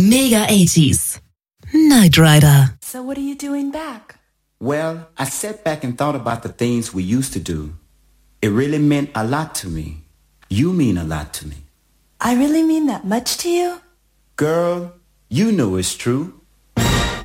Mega 80s. Knight Rider. So what are you doing back? Well, I sat back and thought about the things we used to do. It really meant a lot to me. You mean a lot to me. I really mean that much to you? Girl, you know it's true.